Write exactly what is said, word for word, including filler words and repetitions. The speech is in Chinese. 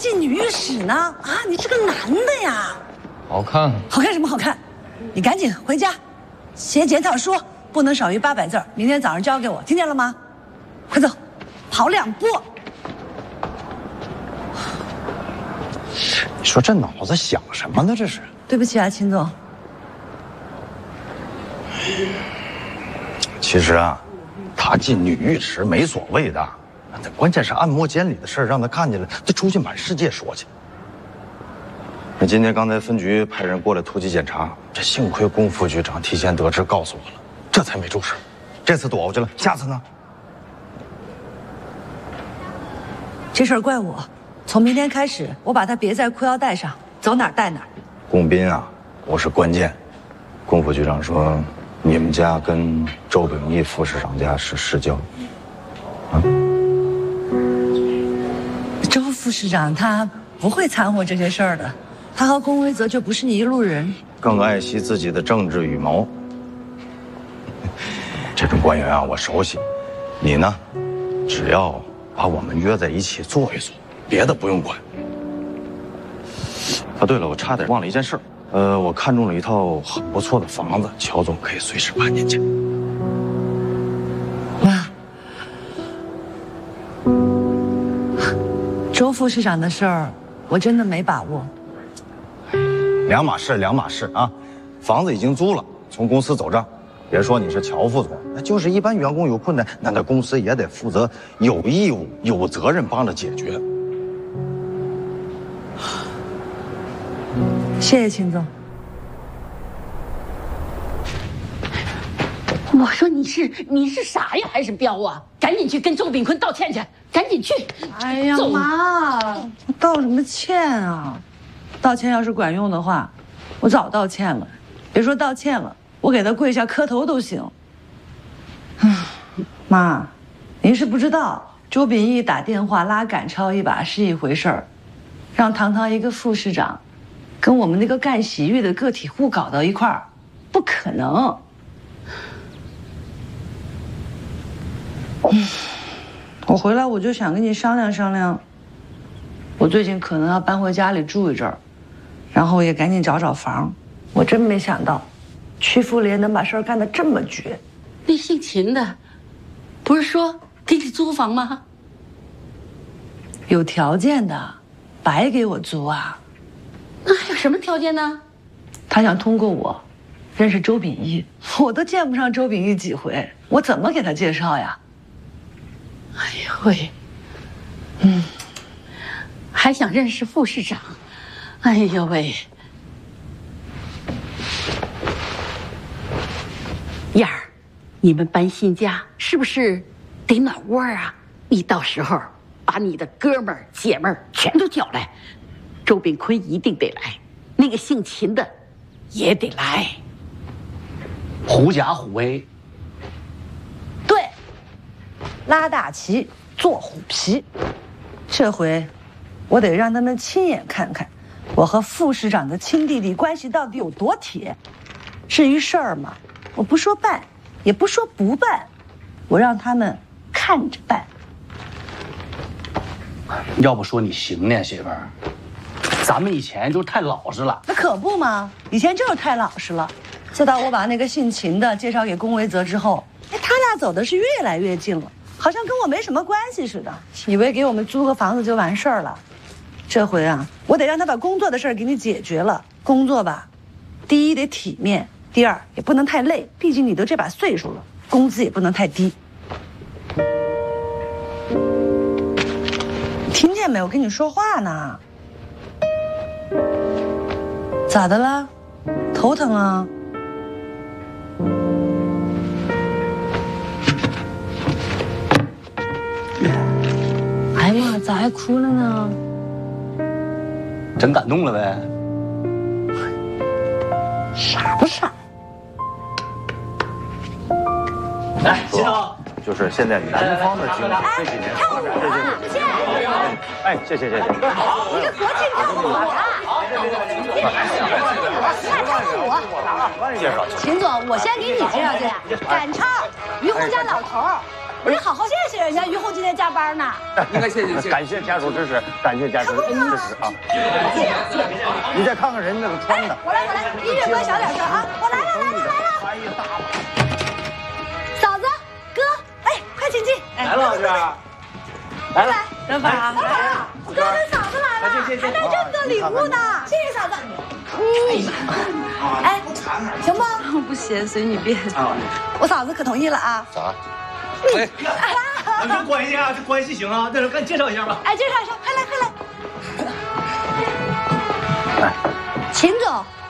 进女御史呢？啊，你是个男的呀？ 好看？ 好看什么好看？你赶紧回家，写检讨书，不能少于八百字，明天早上交给我，听见了吗？快走，跑两步。 你说这脑子想什么呢？这是？ 对不起啊，秦总。 其实啊，他进女御史没所谓的，关键是按摩监理的事儿让他看见了，他出去满世界说去。那今天刚才分局派人过来突击检查，这幸亏龚副局长提前得知告诉我了，这才没出事。这次躲过去了，下次呢？ 这事儿怪我，从明天开始，我把他别在裤腰带上，走哪儿带哪儿。 龚斌啊，我是关键。龚副局长说，你们家跟周秉义副市长家是世交。啊？ 周副市长他不会掺和这些事儿的，他和龚维泽就不是一路人。 更爱惜自己的政治羽毛。这种官员啊，我熟悉。你呢，只要把我们约在一起坐一坐，别的不用管。啊，对了，我差点忘了一件事，呃，我看中了一套很不错的房子，乔总可以随时搬进去。 妈，周副市长的事儿，我真的没把握。 两码事，两码事啊！房子已经租了，从公司走账。别说你是乔副总，那就是一般员工有困难，那那公司也得负责，有义务、有责任帮着解决。 谢谢秦总。 我说你是你是傻呀还是彪啊？赶紧去跟周炳坤道歉去，赶紧去！ 哎呀妈，我道什么歉啊？道歉要是管用的话，我早道歉了。别说道歉了，我给他跪下磕头都行。妈，您是不知道，周秉义打电话拉赶超一把是一回事儿，让堂堂一个副市长，跟我们那个干洗浴的个体户搞到一块儿，不可能。嗯，我回来我就想跟你商量商量，我最近可能要搬回家里住一阵儿，然后也赶紧找找房。我真没想到，屈福莲能把事儿干得这么绝。 那姓秦的，不是说给你租房吗？ 有条件的，白给我租啊？ 那还有什么条件呢？ 他想通过我认识周秉义，我都见不上周秉义几回，我怎么给他介绍呀？ 哎呦喂，嗯，还想认识副市长，哎呦喂，燕儿，你们搬新家是不是得暖窝啊？你到时候把你的哥们儿姐们儿全都叫来，周炳坤一定得来，那个姓秦的也得来， 狐假虎威。 对，拉大旗做虎皮。这回我得让他们亲眼看看我和副市长的亲弟弟关系到底有多铁。至于事儿嘛，我不说办，也不说不办，我让他们看着办。 要不说你行呢，媳妇儿，咱们以前就太老实了。 那可不嘛，以前就是太老实了。自打我把那个姓秦的介绍给龚维泽之后，哎，他俩走的是越来越近了，好像跟我没什么关系似的，以为给我们租个房子就完事儿了。这回啊，我得让他把工作的事儿给你解决了。工作吧，第一得体面，第二也不能太累，毕竟你都这把岁数了，工资也不能太低。听见没？我跟你说话呢。咋的了？头疼啊？哎呀妈，咋还哭了呢？ 真感动了呗？ 傻不傻？ 来，秦总， 就是现在南方的经济这几年发展，这些，哎，谢谢谢谢。 你这国庆跳舞啊？快跳个舞！ 介绍。 秦总，我先给你介绍介绍，赶超，于洪家老头儿，你好好谢谢人家于红今天加班呢。 应该谢谢， 感谢家属支持，感谢家属支持啊！你再看看人家那个穿的， 我来我来，音乐关小点声啊！我来了来了来了！ 哎呀，大了！ 嫂子哥，哎，快请进。 来了，老师。来了， 等会儿啊， 等会儿啊，哥跟嫂子来了，还带这么多礼物呢，谢谢嫂子。哎，行吗？ 不嫌随你便。我嫂子可同意了啊。 咋？ 哎， 你说关系啊，这关系行啊，那赶紧介绍一下吧。 哎，介绍一下，快来快来。 来， 秦总，